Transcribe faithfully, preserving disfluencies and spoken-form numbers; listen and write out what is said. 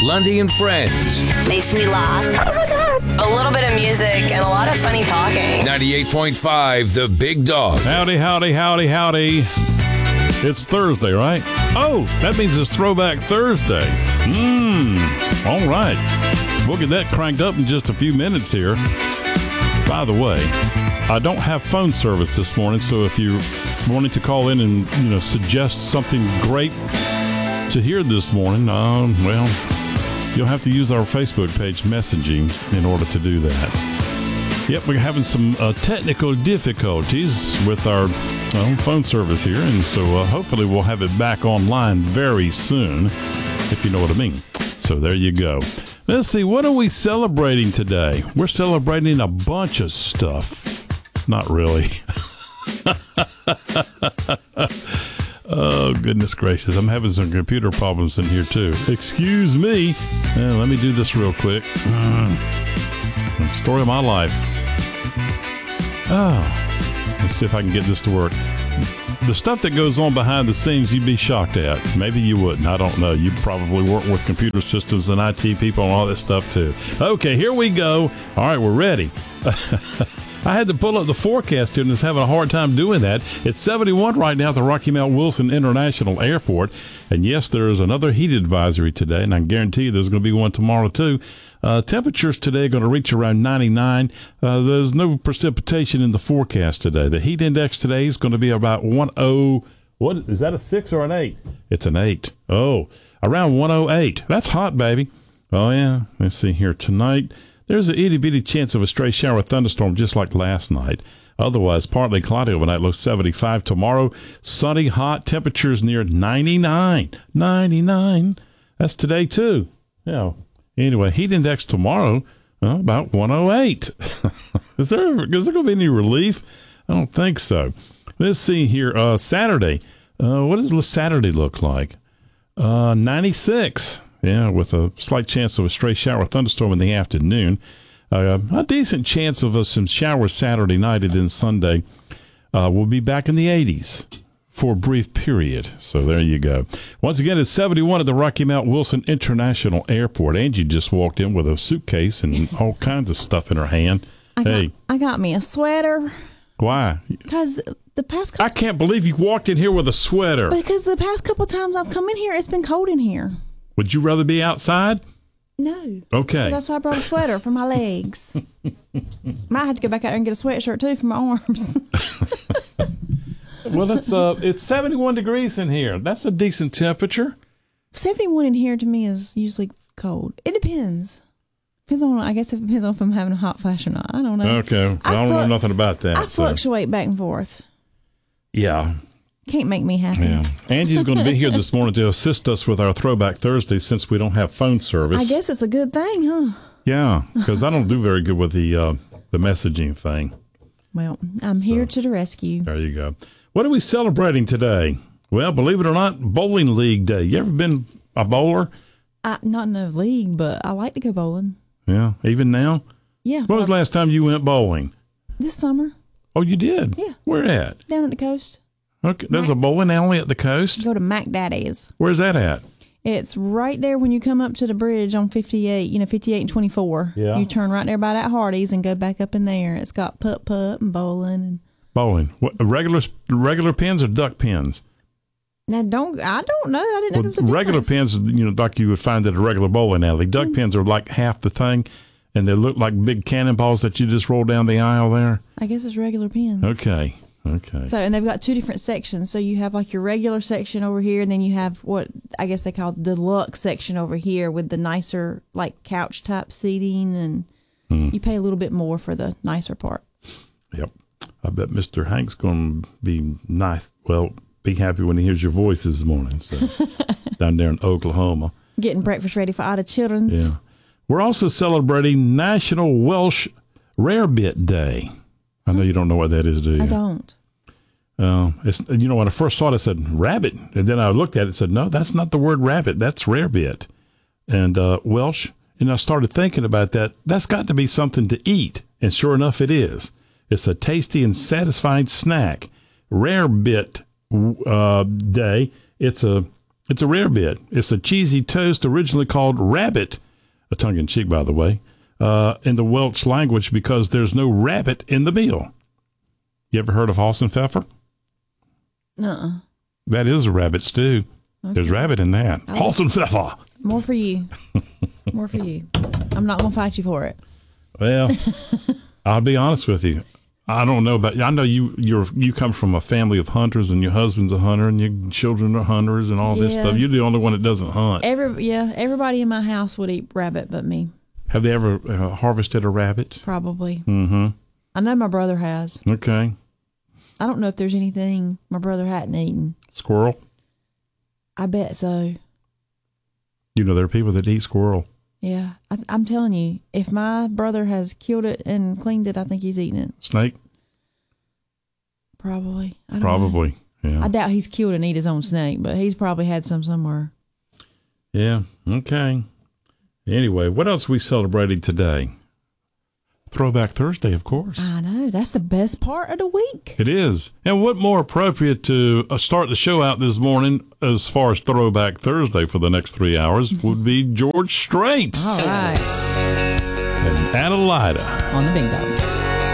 Lundy and Friends. Makes me laugh. Oh my God. A little bit of music and a lot of funny talking. ninety-eight point five, The Big Dog. Howdy, howdy, howdy, howdy. It's Thursday, right? Oh, that means it's Throwback Thursday. Mmm. All right. We'll get that cranked up in just a few minutes here. By the way, I don't have phone service this morning, so if you wanted to call in and, you know, suggest something great to hear this morning, um, well, you'll have to use our Facebook page messaging in order to do that. Yep, we're having some uh, technical difficulties with our well, phone service here, and so uh, hopefully we'll have it back online very soon, if you know what I mean. So there you go. Let's see, what are we celebrating today? We're celebrating a bunch of stuff. Not really. Oh, goodness gracious. I'm having some computer problems in here, too. Excuse me. Uh, let me do this real quick. Uh, story of my life. Oh, let's see if I can get this to work. The stuff that goes on behind the scenes, you'd be shocked at. Maybe you wouldn't. I don't know. You probably work with computer systems and I T people and all that stuff, too. Okay, here we go. All right, we're ready. I had to pull up the forecast here and was having a hard time doing that. It's seventy-one right now at the Rocky Mount Wilson International Airport. And yes, there is another heat advisory today, and I guarantee you there's going to be one tomorrow too. Uh, temperatures today are going to reach around ninety-nine. Uh, there's no precipitation in the forecast today. The heat index today is going to be about ten. What is that, a six or an eight? It's an eight. Oh, around one oh eight. That's hot, baby. Oh, yeah. Let's see here. Tonight, there's an itty-bitty chance of a stray shower thunderstorm just like last night. Otherwise, partly cloudy overnight, low seventy-five. Tomorrow, sunny, hot, temperatures near ninety-nine. ninety-nine. That's today, too. Yeah. Anyway, heat index tomorrow, well, about one oh eight. is there, is there going to be any relief? I don't think so. Let's see here. Uh, Saturday. Uh, what does Saturday look like? Uh, ninety-six. Yeah, with a slight chance of a stray shower thunderstorm in the afternoon. Uh, a decent chance of uh, some showers Saturday night, and then Sunday. Uh, we'll be back in the eighties for a brief period. So there you go. Once again, it's seventy-one at the Rocky Mount Wilson International Airport. Angie just walked in with a suitcase and all kinds of stuff in her hand. I hey. Got, I got me a sweater. Why? Because the past couple I can't believe you walked in here with a sweater. Because the past couple times I've come in here, it's been cold in here. Would you rather be outside? No. Okay. So that's why I brought a sweater for my legs. Might have to go back out there and get a sweatshirt, too, for my arms. Well, it's uh, it's seventy-one degrees in here. That's a decent temperature. seventy-one in here to me is usually cold. It depends. Depends on, I guess it depends on if I'm having a hot flash or not. I don't know. Okay. Well, I, I don't fl- know nothing about that. I so. fluctuate back and forth. Yeah. Can't make me happy. Yeah. Angie's going to be here this morning to assist us with our Throwback Thursday since we don't have phone service. I guess it's a good thing, huh? Yeah, because I don't do very good with the uh, the messaging thing. Well, I'm here So, to the rescue. There you go. What are we celebrating today? Well, believe it or not, bowling league day. You ever been a bowler? I, not in a league, but I like to go bowling. Yeah, even now? Yeah. When was the last time you went bowling? This summer. Oh, you did? Yeah. Where at? Down at the coast. Okay, there's a bowling alley at the coast? Go to Mac Daddy's. Where's that at? It's right there when you come up to the bridge on fifty-eight, you know, fifty-eight and twenty-four. Yeah. You turn right there by that Hardee's and go back up in there. It's got putt-putt and bowling. And Bowling. What, regular regular pins or duck pins? now, don't, I don't know. I didn't know Well, there was a regular difference. pins, you know, like you would find at a regular bowling alley. Duck Mm. pins are like half the thing, and they look like big cannonballs that you just roll down the aisle there. I guess it's regular pins. Okay. Okay. So, and they've got two different sections. So you have like your regular section over here, and then you have what I guess they call the deluxe section over here with the nicer, like couch type seating, and Hmm. you pay a little bit more for the nicer part. Yep. I bet Mister Hank's going to be nice. Well, be happy when he hears your voice this morning. So down there in Oklahoma. Getting breakfast ready for all the children's. Yeah. We're also celebrating National Welsh Rarebit Day. I know you don't know what that is, do you? I don't. Uh, it's, you know, when I first saw it, I said rabbit. And then I looked at it and said, no, that's not the word rabbit. That's rarebit. And uh, Welsh. And I started thinking about that. That's got to be something to eat. And sure enough, it is. It's a tasty and satisfying snack. Rarebit uh, Day. It's a It's a rare bit. It's a cheesy toast originally called rabbit, a tongue-in-cheek, by the way, uh, in the Welsh language because there's no rabbit in the meal. You ever heard of Hassenpfeffer? Uh-uh. That is a rabbit stew. Okay. There's rabbit in that. Hassenpfeffer. More for you. More for you. I'm not going to fight you for it. Well, I'll be honest with you. I don't know about. I know you. You're you come from a family of hunters, and your husband's a hunter, and your children are hunters, and all this Yeah. stuff. You're the only one that doesn't hunt. Every yeah, everybody in my house would eat rabbit, but me. Have they ever uh, harvested a rabbit? Probably. Mm-hmm. I know my brother has. Okay. I don't know if there's anything my brother hadn't eaten. Squirrel. I bet so. You know, there are people that eat squirrel. Yeah, I, I'm telling you, if my brother has killed it and cleaned it, I think he's eaten it. Snake. Probably. I don't Probably. know. Yeah. I doubt he's killed and eat his own snake, but he's probably had some somewhere. Yeah. Okay. Anyway, what else are we celebrating today? Throwback Thursday, of course. I know. That's the best part of the week. It is. And what more appropriate to uh, start the show out this morning as far as Throwback Thursday for the next three hours would be George Strait All right. and Adelaida. On the Big Dog.